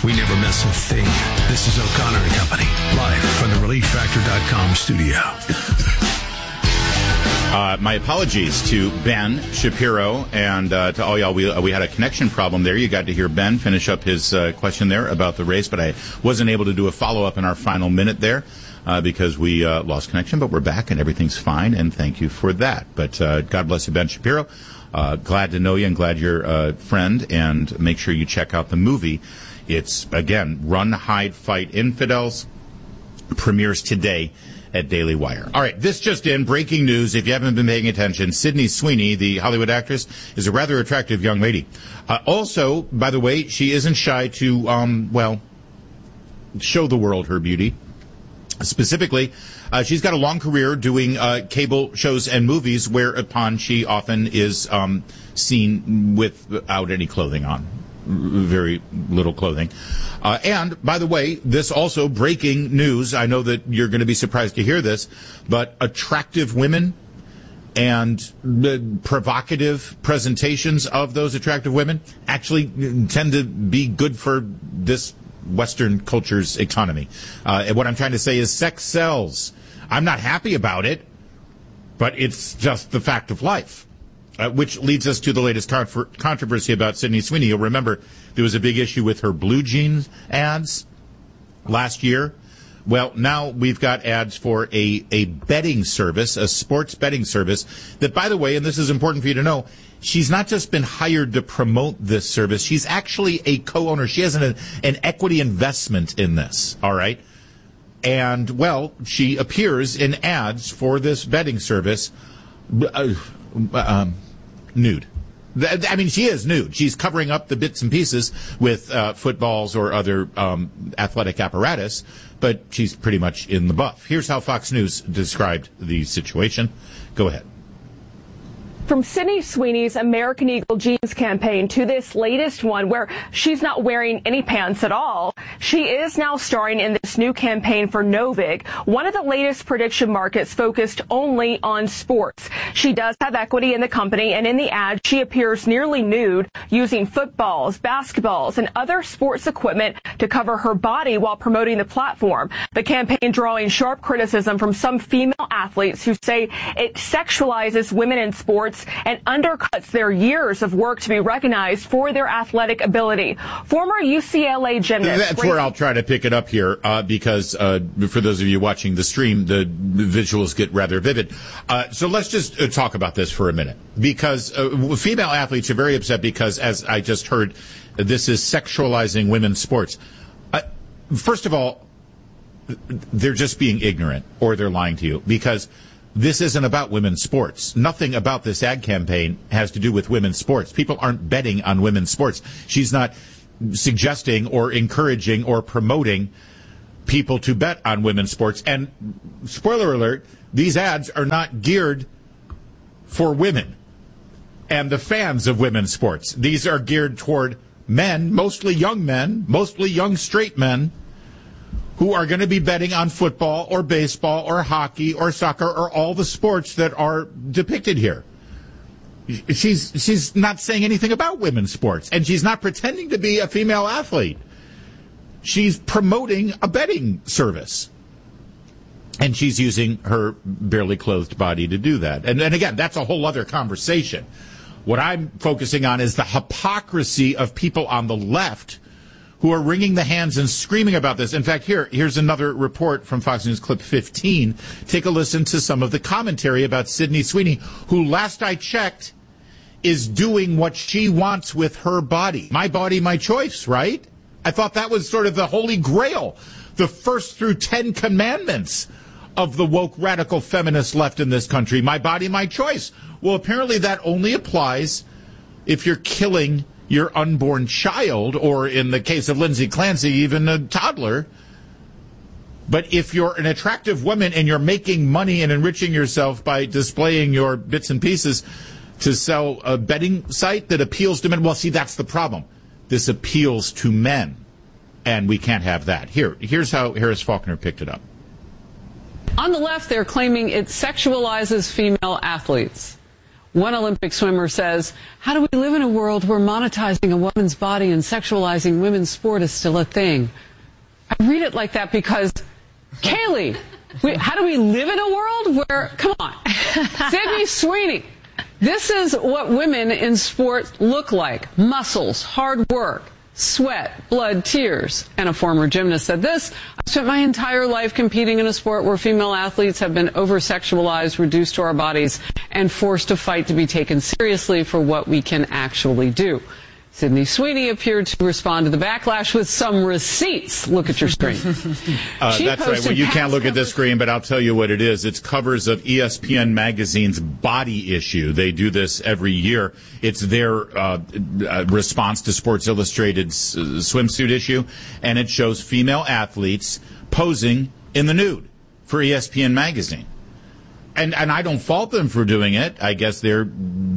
We never miss a thing. This is O'Connor and Company, live from the ReliefFactor.com studio. My apologies to Ben Shapiro and to all y'all. We had a connection problem there. You got to hear Ben finish up his question there about the race, but I wasn't able to do a follow-up in our final minute there because we lost connection, but we're back and everything's fine, and thank you for that. But God bless you, Ben Shapiro. Glad to know you and glad you're a friend, and make sure you check out the movie. It's, again, Run, Hide, Fight, Infidels. Premieres today at Daily Wire. All right, this just in, breaking news. If you haven't been paying attention, Sydney Sweeney, the Hollywood actress, is a rather attractive young lady. Also, by the way, she isn't shy to, show the world her beauty. Specifically, she's got a long career doing cable shows and movies whereupon she often is seen without any clothing on. Very little clothing. And, by the way, this also breaking news. I know that you're going to be surprised to hear this, but attractive women and the provocative presentations of those attractive women actually tend to be good for this Western culture's economy. And what I'm trying to say is sex sells. I'm not happy about it, but it's just the fact of life. Which leads us to the latest controversy about Sydney Sweeney. You'll remember there was a big issue with her blue jeans ads last year. Well, now we've got ads for a betting service, a sports betting service that, by the way, and this is important for you to know, she's not just been hired to promote this service. She's actually a co-owner. She has an equity investment in this, all right? And, well, she appears in ads for this betting service nude. I mean, she is nude. She's covering up the bits and pieces with footballs or other athletic apparatus, but she's pretty much in the buff. Here's how Fox News described the situation. Go ahead. From Sydney Sweeney's American Eagle jeans campaign to this latest one where she's not wearing any pants at all, she is now starring in this new campaign for Novig, one of the latest prediction markets focused only on sports. She does have equity in the company, and in the ad, she appears nearly nude using footballs, basketballs, and other sports equipment to cover her body while promoting the platform. The campaign drawing sharp criticism from some female athletes who say it sexualizes women in sports and undercuts their years of work to be recognized for their athletic ability. Former UCLA gymnast... That's where I'll try to pick it up here, because for those of you watching the stream, the visuals get rather vivid. So let's just talk about this for a minute, because female athletes are very upset because, as I just heard, this is sexualizing women's sports. First of all, they're just being ignorant, or they're lying to you, because this isn't about women's sports. Nothing about this ad campaign has to do with women's sports. People aren't betting on women's sports. She's not suggesting or encouraging or promoting people to bet on women's sports. And spoiler alert, these ads are not geared for women and the fans of women's sports. These are geared toward men, mostly young straight men, who are going to be betting on football or baseball or hockey or soccer or all the sports that are depicted here. She's not saying anything about women's sports, and she's not pretending to be a female athlete. She's promoting a betting service, and she's using her barely clothed body to do that. And again, that's a whole other conversation. What I'm focusing on is the hypocrisy of people on the left who are wringing the hands and screaming about this. In fact, here's another report from Fox News Clip 15. Take a listen to some of the commentary about Sydney Sweeney, who, last I checked, is doing what she wants with her body. My body, my choice, right? I thought that was sort of the holy grail, the first through 10 commandments of the woke radical feminist left in this country. My body, my choice. Well, apparently that only applies if you're killing your unborn child, or in the case of Lindsay Clancy, even a toddler. But if you're an attractive woman and you're making money and enriching yourself by displaying your bits and pieces to sell a betting site that appeals to men, well, see, that's the problem. This appeals to men, and we can't have that. Here's how Harris Faulkner picked it up. On the left, they're claiming it sexualizes female athletes. One Olympic swimmer says, how do we live in a world where monetizing a woman's body and sexualizing women's sport is still a thing? I read it like that because, Kaylee, how do we live in a world where, come on, Sydney Sweeney, this is what women in sport look like. Muscles, hard work, sweat, blood, tears. And a former gymnast said this, I spent my entire life competing in a sport where female athletes have been over-sexualized, reduced to our bodies, and forced to fight to be taken seriously for what we can actually do. Sydney Sweeney appeared to respond to the backlash with some receipts. Look at your screen. That's right. Well, you can't look at this screen, but I'll tell you what it is. It's covers of ESPN Magazine's Body Issue. They do this every year. It's their response to Sports Illustrated's swimsuit issue, and it shows female athletes posing in the nude for ESPN Magazine. And I don't fault them for doing it. I guess they're,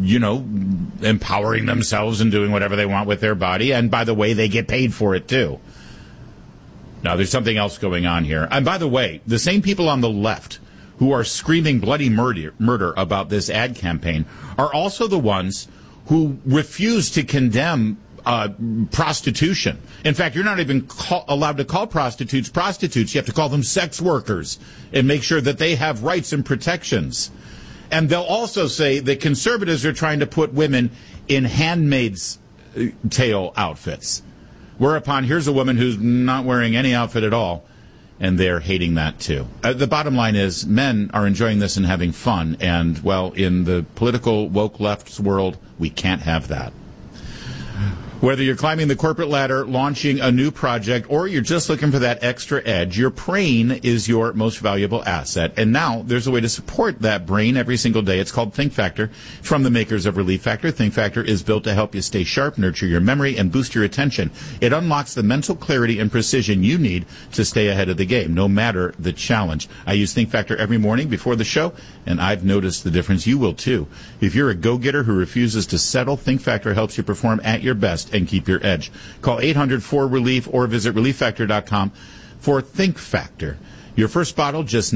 empowering themselves and doing whatever they want with their body. And by the way, they get paid for it too. Now, there's something else going on here. And by the way, the same people on the left who are screaming bloody murder about this ad campaign are also the ones who refuse to condemn prostitution. In fact, you're not even allowed to call prostitutes prostitutes. You have to call them sex workers and make sure that they have rights and protections. And they'll also say that conservatives are trying to put women in Handmaid's Tale outfits. Whereupon, here's a woman who's not wearing any outfit at all, and they're hating that too. The bottom line is men are enjoying this and having fun, and, well, in the political woke left's world, we can't have that. Whether you're climbing the corporate ladder, launching a new project, or you're just looking for that extra edge, your brain is your most valuable asset. And now there's a way to support that brain every single day. It's called Think Factor from the makers of Relief Factor. Think Factor is built to help you stay sharp, nurture your memory, and boost your attention. It unlocks the mental clarity and precision you need to stay ahead of the game, no matter the challenge. I use Think Factor every morning before the show, and I've noticed the difference. You will too. If you're a go-getter who refuses to settle, Think Factor helps you perform at your best and keep your edge. Call 800-4RELIEF or visit ReliefFactor.com for Think Factor. Your first bottle, just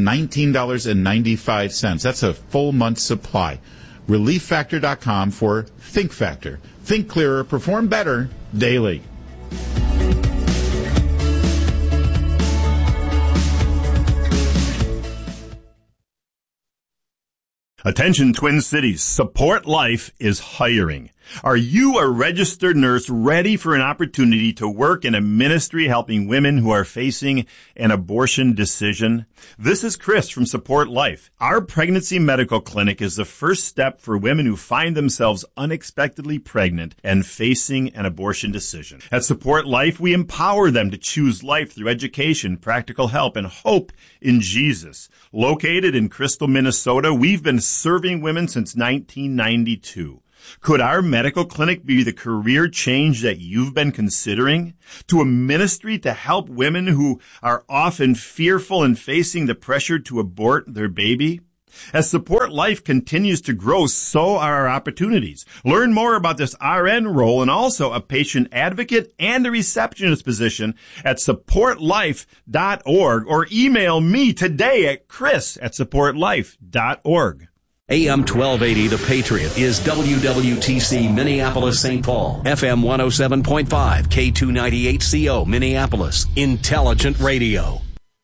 $19.95. That's a full month's supply. ReliefFactor.com for Think Factor. Think clearer, perform better daily. Attention Twin Cities, Support Life is hiring. Are you a registered nurse ready for an opportunity to work in a ministry helping women who are facing an abortion decision? This is Chris from Support Life. Our pregnancy medical clinic is the first step for women who find themselves unexpectedly pregnant and facing an abortion decision. At Support Life, we empower them to choose life through education, practical help, and hope in Jesus. Located in Crystal, Minnesota, we've been serving women since 1992. Could our medical clinic be the career change that you've been considering? To a ministry to help women who are often fearful and facing the pressure to abort their baby? As Support Life continues to grow, so are our opportunities. Learn more about this RN role and also a patient advocate and a receptionist position at supportlife.org or email me today at chris@supportlife.org. AM 1280 The Patriot is WWTC Minneapolis St. Paul, FM 107.5, K298CO Minneapolis, Intelligent Radio.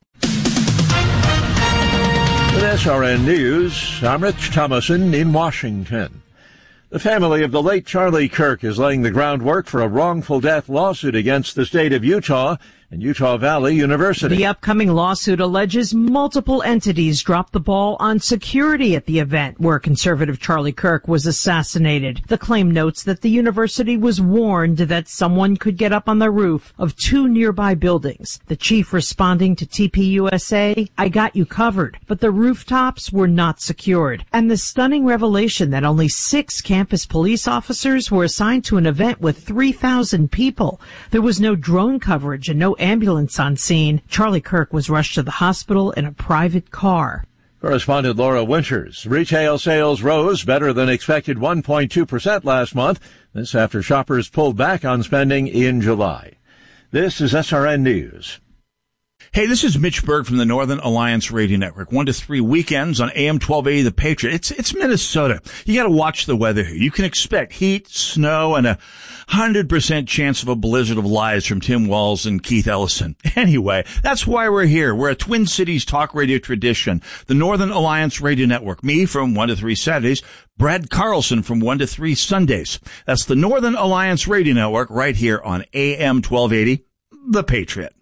With SRN News, I'm Rich Thomason in Washington. The family of the late Charlie Kirk is laying the groundwork for a wrongful death lawsuit against the state of Utah and Utah Valley University. The upcoming lawsuit alleges multiple entities dropped the ball on security at the event where conservative Charlie Kirk was assassinated. The claim notes that the university was warned that someone could get up on the roof of two nearby buildings. The chief responding to TPUSA, I got you covered, but the rooftops were not secured. And the stunning revelation that only 6 campus police officers were assigned to an event with 3,000 people. There was no drone coverage and no ambulance on scene. Charlie Kirk was rushed to the hospital in a private car. Correspondent Laura Winters. Retail sales rose better than expected 1.2% last month. This after shoppers pulled back on spending in July. This is SRN News. Hey, this is Mitch Berg from the Northern Alliance Radio Network. 1 to 3 weekends on AM 1280 The Patriot. It's Minnesota. You got to watch the weather here. You can expect heat, snow, and 100% chance of a blizzard of lies from Tim Walz and Keith Ellison. Anyway, that's why we're here. We're a Twin Cities talk radio tradition. The Northern Alliance Radio Network. Me from 1 to 3 Saturdays. Brad Carlson from 1 to 3 Sundays. That's the Northern Alliance Radio Network right here on AM 1280 The Patriot.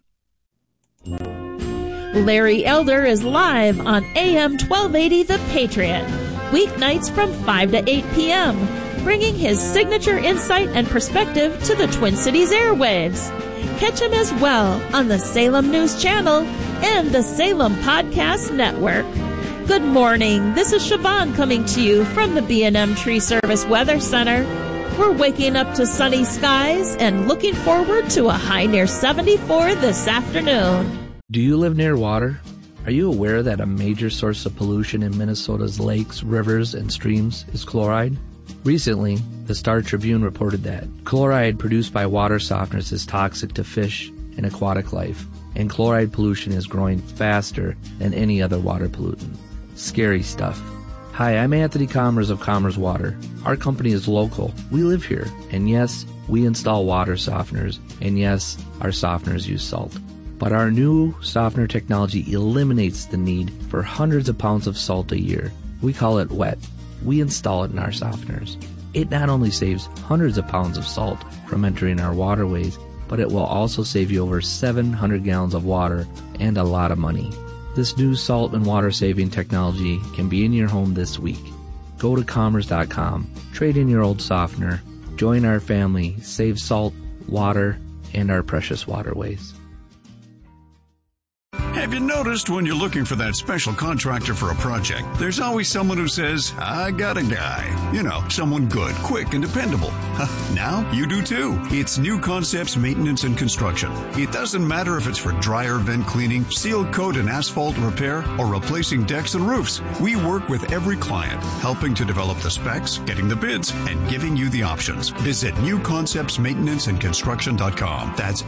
Larry Elder is live on AM 1280 The Patriot, weeknights from 5 to 8 p.m., bringing his signature insight and perspective to the Twin Cities airwaves. Catch him as well on the Salem News Channel and the Salem Podcast Network. Good morning. This is Siobhan coming to you from the B&M Tree Service Weather Center. We're waking up to sunny skies and looking forward to a high near 74 this afternoon. Do you live near water? Are you aware that a major source of pollution in Minnesota's lakes, rivers, and streams is chloride? Recently, the Star Tribune reported that chloride produced by water softeners is toxic to fish and aquatic life, and chloride pollution is growing faster than any other water pollutant. Scary stuff. Hi, I'm Anthony Commerce of Commerce Water. Our company is local. We live here. And yes, we install water softeners. And yes, our softeners use salt. But our new softener technology eliminates the need for hundreds of pounds of salt a year. We call it WET. We install it in our softeners. It not only saves hundreds of pounds of salt from entering our waterways, but it will also save you over 700 gallons of water and a lot of money. This new salt and water saving technology can be in your home this week. Go to commerce.com, trade in your old softener, join our family, save salt, water, and our precious waterways. Have you noticed when you're looking for that special contractor for a project, there's always someone who says, I got a guy. You know, someone good, quick, and dependable. Now you do too. It's New Concepts Maintenance and Construction. It doesn't matter if it's for dryer vent cleaning, seal coat and asphalt repair, or replacing decks and roofs. We work with every client, helping to develop the specs, getting the bids, and giving you the options. Visit newconceptsmaintenanceandconstruction.com. That's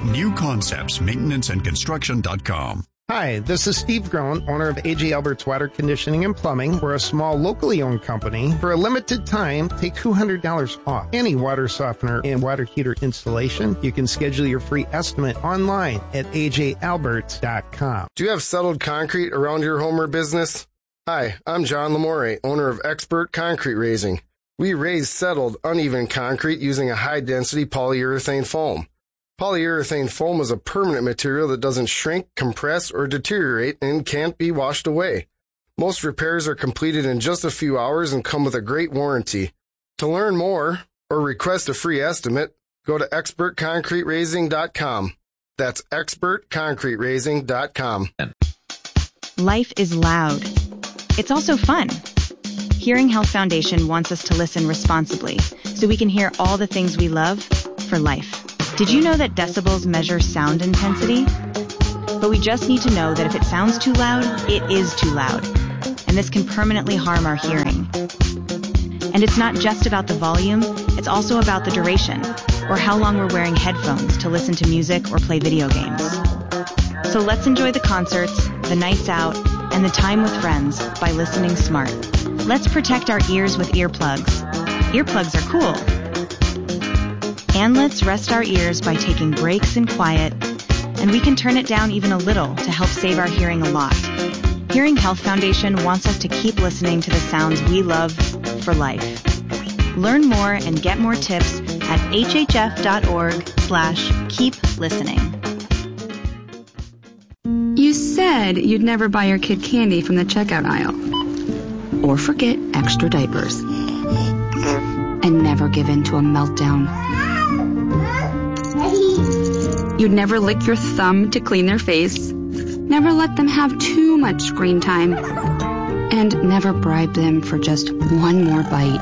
newconceptsmaintenanceandconstruction.com. Hi, this is Steve Groen, owner of A.J. Albert's Water Conditioning and Plumbing. We're a small, locally owned company. For a limited time, take $200 off any water softener and water heater installation. You can schedule your free estimate online at ajalberts.com. Do you have settled concrete around your home or business? Hi, I'm John Lamore, owner of Expert Concrete Raising. We raise settled, uneven concrete using a high-density polyurethane foam. Polyurethane foam is a permanent material that doesn't shrink, compress, or deteriorate and can't be washed away. Most repairs are completed in just a few hours and come with a great warranty. To learn more or request a free estimate, go to expertconcreteraising.com. That's expertconcreteraising.com. Life is loud. It's also fun. Hearing Health Foundation wants us to listen responsibly so we can hear all the things we love for life. Did you know that decibels measure sound intensity? But we just need to know that if it sounds too loud, it is too loud. And this can permanently harm our hearing. And it's not just about the volume, it's also about the duration, or how long we're wearing headphones to listen to music or play video games. So let's enjoy the concerts, the nights out, and the time with friends by listening smart. Let's protect our ears with earplugs. Earplugs are cool. And let's rest our ears by taking breaks in quiet, and we can turn it down even a little to help save our hearing a lot. Hearing Health Foundation wants us to keep listening to the sounds we love for life. Learn more and get more tips at hhf.org/keep listening. You said you'd never buy your kid candy from the checkout aisle. Or forget extra diapers. And never give in to a meltdown. You'd never lick your thumb to clean their face, never let them have too much screen time, and never bribe them for just one more bite.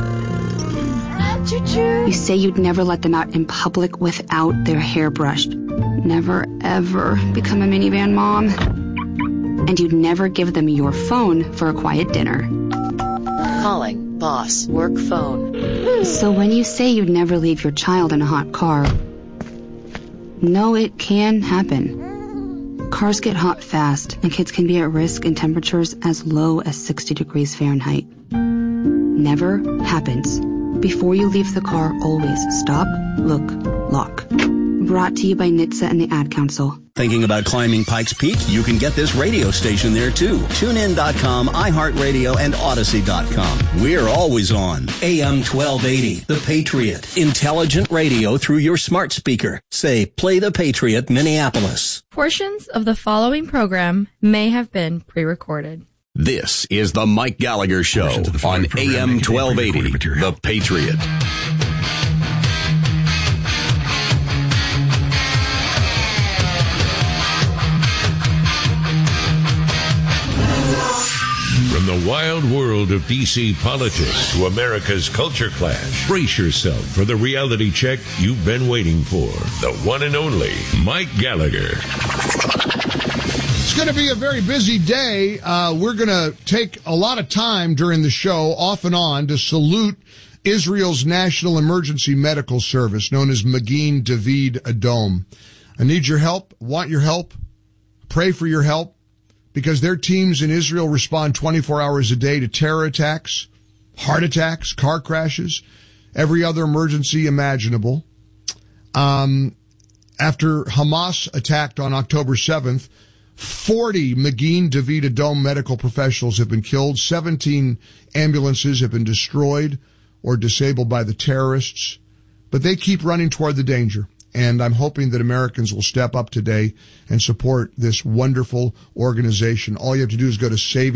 You say you'd never let them out in public without their hair brushed, never ever become a minivan mom, and you'd never give them your phone for a quiet dinner. Calling boss work phone. So when you say you'd never leave your child in a hot car, no, it can happen. Cars get hot fast, and kids can be at risk in temperatures as low as 60 degrees Fahrenheit. Never happens. Before you leave the car, always stop, look, lock. Brought to you by NHTSA and the Ad Council. Thinking about climbing Pikes Peak? You can get this radio station there too. TuneIn.com, iHeartRadio, and Odyssey.com. We're always on. AM 1280, The Patriot. Intelligent radio through your smart speaker. Say, play The Patriot, Minneapolis. Portions of the following program may have been pre-recorded. This is the Mike Gallagher Show on AM 1280, The Patriot. From the wild world of D.C. politics to America's culture clash, brace yourself for the reality check you've been waiting for. The one and only Mike Gallagher. It's going to be a very busy day. We're going to take a lot of time during the show, off and on, to salute Israel's National Emergency Medical Service, known as Magen David Adom. I need your help, want your help, pray for your help, because their teams in Israel respond 24 hours a day to terror attacks, heart attacks, car crashes, every other emergency imaginable. After Hamas attacked on October 7th, 40 Magen David Adom medical professionals have been killed. 17 ambulances have been destroyed or disabled by the terrorists. But they keep running toward the danger. And I'm hoping that Americans will step up today and support this wonderful organization. All you have to do is go to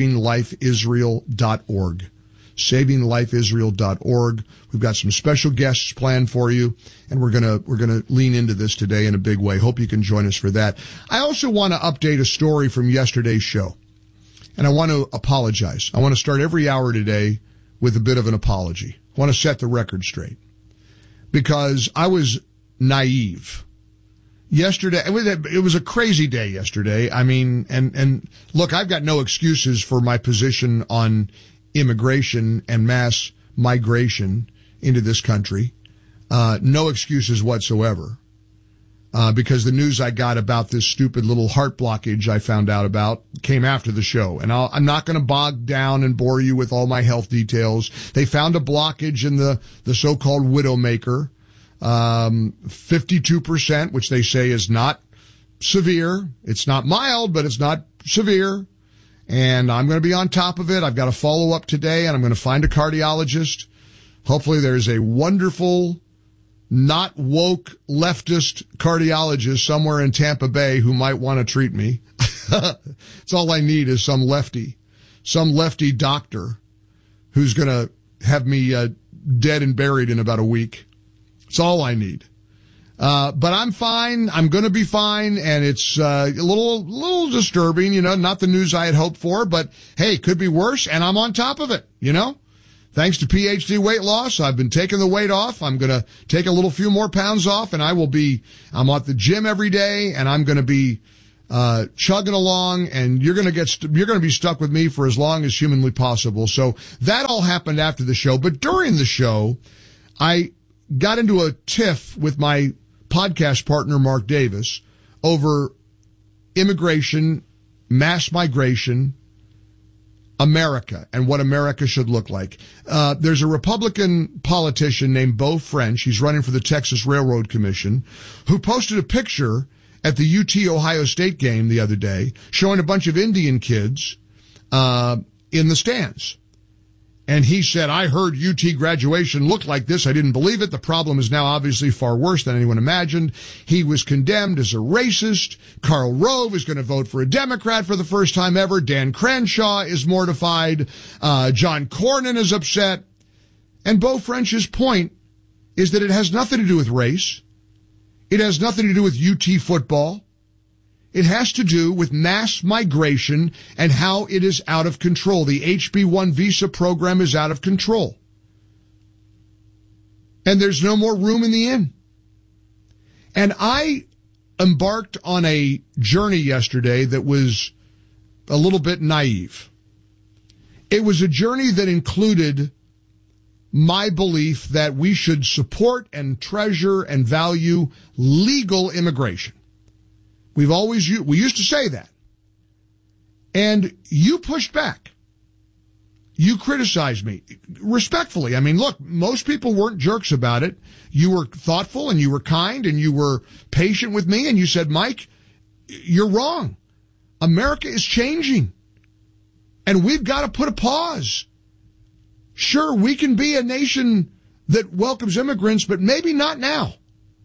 SavingLifeIsrael.org. SavingLifeIsrael.org. We've got some special guests planned for you, and we're gonna lean into this today in a big way. Hope you can join us for that. I also want to update a story from yesterday's show, and I want to apologize. I want to start every hour today with a bit of an apology. I want to set the record straight because I was naive. Yesterday, it was a crazy day yesterday. I mean, and look, I've got no excuses for my position on immigration and mass migration into this country. No excuses whatsoever. Because the news I got about this stupid little heart blockage I found out about came after the show. And I'm not going to bog down and bore you with all my health details. They found a blockage in the so-called Widowmaker. 52%, which they say is not severe. It's not mild, but it's not severe. And I'm going to be on top of it. I've got a follow-up today, and I'm going to find a cardiologist. Hopefully there's a wonderful, not woke leftist cardiologist somewhere in Tampa Bay who might want to treat me. That's all I need is some lefty doctor who's going to have me dead and buried in about a week. That's all I need. But I'm fine. I'm going to be fine. And it's a little disturbing, not the news I had hoped for. But, hey, could be worse. And I'm on top of it, Thanks to PhD weight loss, I've been taking the weight off. I'm going to take a few more pounds off. And I'm at the gym every day. And I'm going to be chugging along. And you're going to be stuck with me for as long as humanly possible. So that all happened after the show. But during the show, I got into a tiff with my podcast partner, Mark Davis, over immigration, mass migration, America, and what America should look like. There's a Republican politician named Beau French. He's running for the Texas Railroad Commission, who posted a picture at the UT Ohio State game the other day showing a bunch of Indian kids in the stands. And he said, I heard UT graduation looked like this. I didn't believe it. The problem is now obviously far worse than anyone imagined. He was condemned as a racist. Karl Rove is going to vote for a Democrat for the first time ever. Dan Crenshaw is mortified. John Cornyn is upset. And Beau French's point is that it has nothing to do with race. It has nothing to do with UT football. It has to do with mass migration and how it is out of control. The HB-1 visa program is out of control. And there's no more room in the inn. And I embarked on a journey yesterday that was a little bit naive. It was a journey that included my belief that we should support and treasure and value legal immigration. We used to say that. And you pushed back. You criticized me respectfully. I mean, look, most people weren't jerks about it. You were thoughtful and you were kind and you were patient with me and you said, Mike, you're wrong. America is changing and we've got to put a pause. Sure, we can be a nation that welcomes immigrants, but maybe not now.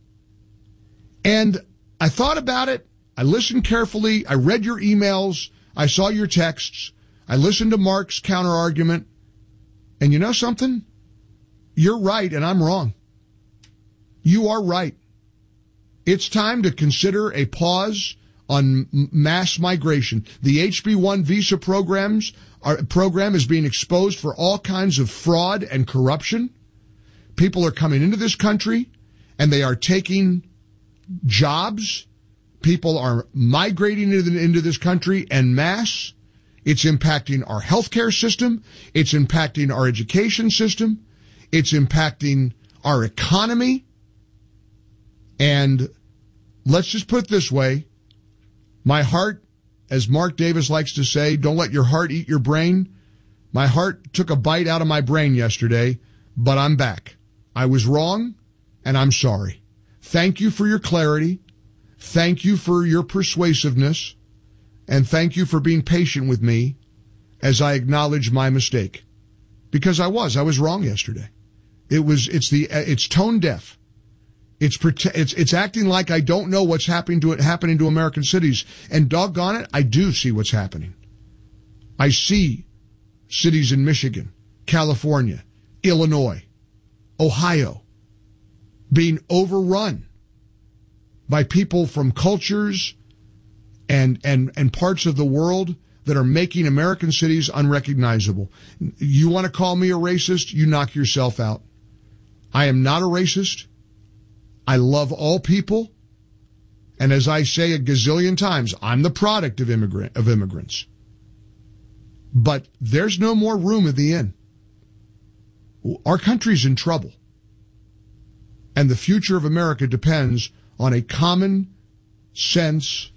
And I thought about it. I listened carefully. I read your emails. I saw your texts. I listened to Mark's counter-argument. And you know something? You're right and I'm wrong. You are right. It's time to consider a pause on mass migration. The HB-1 visa program is being exposed for all kinds of fraud and corruption. People are coming into this country and they are taking jobs. People are migrating into this country en masse. It's impacting our healthcare system. It's impacting our education system. It's impacting our economy. And let's just put it this way. My heart, as Mark Davis likes to say, don't let your heart eat your brain. My heart took a bite out of my brain yesterday, but I'm back. I was wrong, and I'm sorry. Thank you for your clarity. Thank you for your persuasiveness. And thank you for being patient with me as I acknowledge my mistake. Because I was wrong yesterday. It's tone deaf. It's acting like I don't know what's happening to American cities. And doggone it, I do see what's happening. I see cities in Michigan, California, Illinois, Ohio being overrun by people from cultures and parts of the world that are making American cities unrecognizable. You want to call me a racist? You knock yourself out. I am not a racist. I love all people. And as I say a gazillion times, I'm the product of immigrants. But there's no more room at the inn. Our country's in trouble. And the future of America depends on a common sense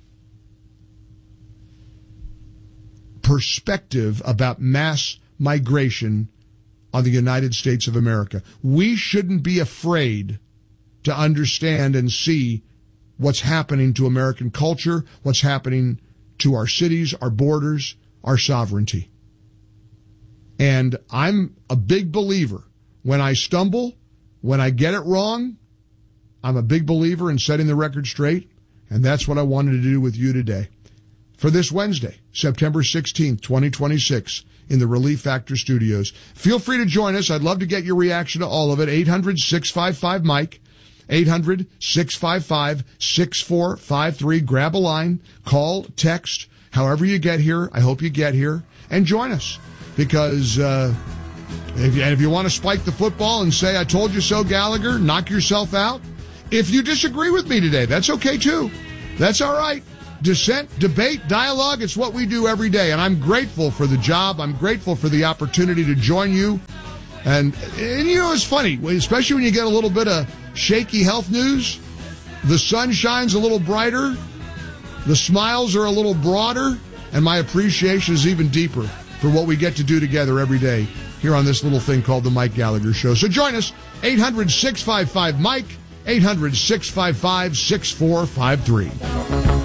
perspective about mass migration on the United States of America. We shouldn't be afraid to understand and see what's happening to American culture, what's happening to our cities, our borders, our sovereignty. And I'm a big believer. When I stumble, when I get it wrong, I'm a big believer in setting the record straight, and that's what I wanted to do with you today. For this Wednesday, September 16th, 2026, in the Relief Factor Studios. Feel free to join us. I'd love to get your reaction to all of it. 800-655-MIKE. 800-655-6453. Grab a line, call, text, however you get here. I hope you get here and join us. Because if you want to spike the football and say, I told you so, Gallagher, knock yourself out. If you disagree with me today, that's okay too. That's all right. Dissent, debate, dialogue, it's what we do every day. And I'm grateful for the job. I'm grateful for the opportunity to join you. And you know, it's funny, especially when you get a little bit of shaky health news. The sun shines a little brighter. The smiles are a little broader. And my appreciation is even deeper for what we get to do together every day here on this little thing called the Mike Gallagher Show. So join us, 800-655-MIKE, 800-655-6453.